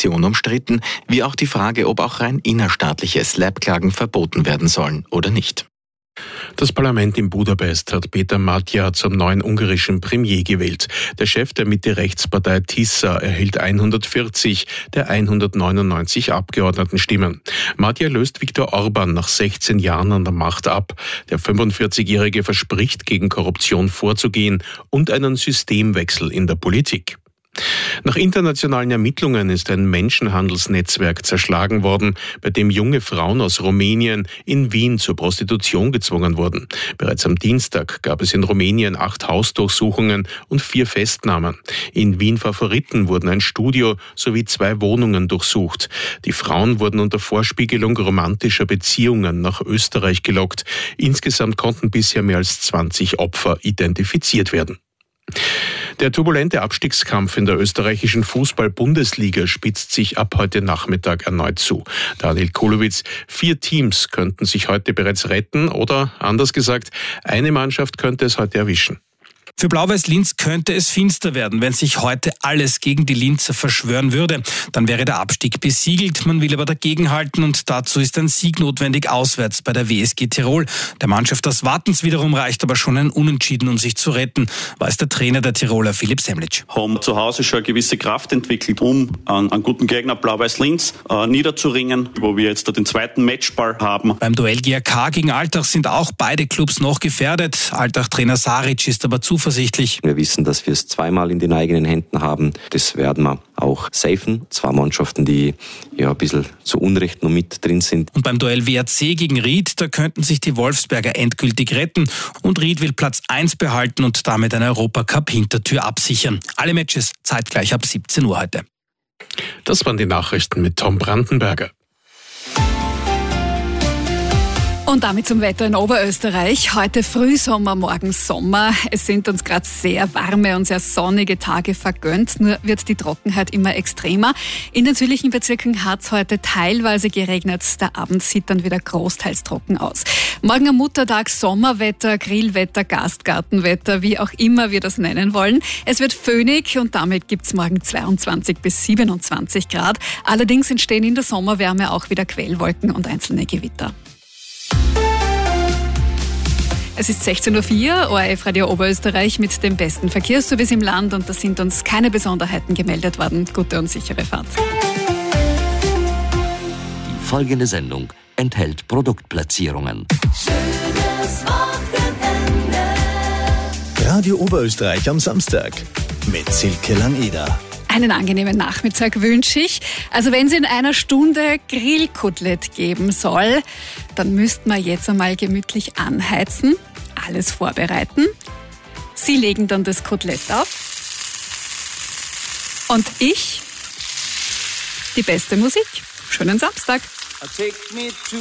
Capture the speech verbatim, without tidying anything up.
Petition umstritten, wie auch die Frage, ob auch rein innerstaatliche Slap-Klagen verboten werden sollen oder nicht. Das Parlament in Budapest hat Peter Matya zum neuen ungarischen Premier gewählt. Der Chef der Mitte-Rechtspartei Tisza erhielt hundertvierzig der hundertneunundneunzig Abgeordnetenstimmen. Matya löst Viktor Orban nach sechzehn Jahren an der Macht ab. Der fünfundvierzigjährige verspricht, gegen Korruption vorzugehen und einen Systemwechsel in der Politik. Nach internationalen Ermittlungen ist ein Menschenhandelsnetzwerk zerschlagen worden, bei dem junge Frauen aus Rumänien in Wien zur Prostitution gezwungen wurden. Bereits am Dienstag gab es in Rumänien acht Hausdurchsuchungen und vier Festnahmen. In Wien-Favoriten wurden ein Studio sowie zwei Wohnungen durchsucht. Die Frauen wurden unter Vorspiegelung romantischer Beziehungen nach Österreich gelockt. Insgesamt konnten bisher mehr als zwanzig Opfer identifiziert werden. Der turbulente Abstiegskampf in der österreichischen Fußball-Bundesliga spitzt sich ab heute Nachmittag erneut zu. Daniel Kulowitz, vier Teams könnten sich heute bereits retten oder, anders gesagt, eine Mannschaft könnte es heute erwischen. Für Blau-Weiß Linz könnte es finster werden, wenn sich heute alles gegen die Linzer verschwören würde. Dann wäre der Abstieg besiegelt. Man will aber dagegenhalten und dazu ist ein Sieg notwendig auswärts bei der W S G Tirol. Der Mannschaft des Wartens wiederum reicht aber schon ein Unentschieden, um sich zu retten, weiß der Trainer der Tiroler Philipp Semlitsch. Haben zu Hause schon eine gewisse Kraft entwickelt, um einen, einen guten Gegner Blau-Weiß Linz äh, niederzuringen, wo wir jetzt den zweiten Matchball haben. Beim Duell G A K gegen Altach sind auch beide Clubs noch gefährdet. Altach-Trainer Saric ist aber zuversichtlich. Wir wissen, dass wir es zweimal in den eigenen Händen haben. Das werden wir auch safen. Zwei Mannschaften, die ja ein bisschen zu Unrecht noch mit drin sind. Und beim Duell W R C gegen Ried, da könnten sich die Wolfsberger endgültig retten. Und Ried will Platz eins behalten und damit eine Europacup-Hintertür absichern. Alle Matches zeitgleich ab siebzehn Uhr heute. Das waren die Nachrichten mit Tom Brandenberger. Und damit zum Wetter in Oberösterreich. Heute Frühsommer, morgen Sommer. Es sind uns gerade sehr warme und sehr sonnige Tage vergönnt. Nur wird die Trockenheit immer extremer. In den südlichen Bezirken hat es heute teilweise geregnet. Der Abend sieht dann wieder großteils trocken aus. Morgen am Muttertag Sommerwetter, Grillwetter, Gastgartenwetter, wie auch immer wir das nennen wollen. Es wird föhnig und damit gibt es morgen zweiundzwanzig bis siebenundzwanzig Grad. Allerdings entstehen in der Sommerwärme auch wieder Quellwolken und einzelne Gewitter. Es ist sechzehn Uhr vier, O R F Radio Oberösterreich mit dem besten Verkehrsservice im Land und da sind uns keine Besonderheiten gemeldet worden. Gute und sichere Fahrt. Die folgende Sendung enthält Produktplatzierungen. Schönes Wochenende. Radio Oberösterreich am Samstag mit Silke Langeder. Einen angenehmen Nachmittag wünsche ich. Also wenn es in einer Stunde Grillkotelett geben soll, dann müssten wir jetzt einmal gemütlich anheizen, alles vorbereiten. Sie legen dann das Kotelett auf. Und ich, die beste Musik. Schönen Samstag. Take me to